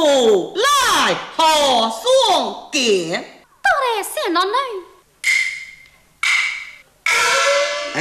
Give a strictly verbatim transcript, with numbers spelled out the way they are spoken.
父来何双见？ 到来先老女。